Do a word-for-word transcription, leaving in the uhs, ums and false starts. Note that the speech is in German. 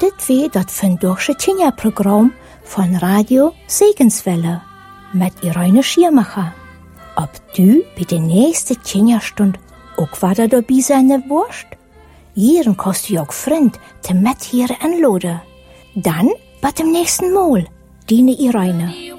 Dit weer dat Vindogse Tinja-programma von Radio Segenswelle mit Irene Schirmacher. Ob du bei der nächsten Tinja-Stund auch wieder dabei sein wirst? Hier kannst du auch Freund te mit hier anladen. Dann bis zum nächsten Mal, deine Irene.